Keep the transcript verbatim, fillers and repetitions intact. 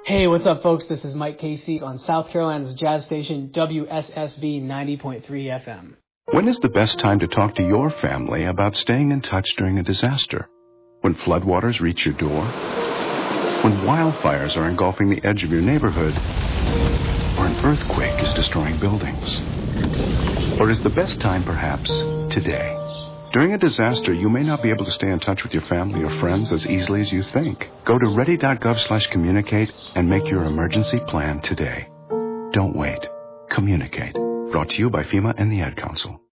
Hey, what's up, folks? This is Mike Casey on South Carolina's jazz station, W S S B ninety point three F M. When is the best time to talk to your family about staying in touch during a disaster? When floodwaters reach your door? When wildfires are engulfing the edge of your neighborhood? Or an earthquake is destroying buildings? Or is the best time perhaps today? During a disaster, you may not be able to stay in touch with your family or friends as easily as you think. Go to ready.gov slash communicate and make your emergency plan today. Don't wait. Communicate. Brought to you by FEMA and the Ad Council.